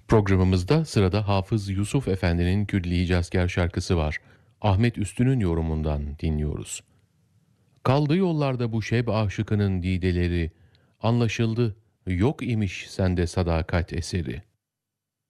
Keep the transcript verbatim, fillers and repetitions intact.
Programımızda sırada Hafız Yusuf Efendi'nin Külli Hicazkâr şarkısı var. Ahmet Üstün'ün yorumundan dinliyoruz. Kaldı yollarda bu şeb aşıkının dideleri, anlaşıldı yok imiş sende sadakat eseri.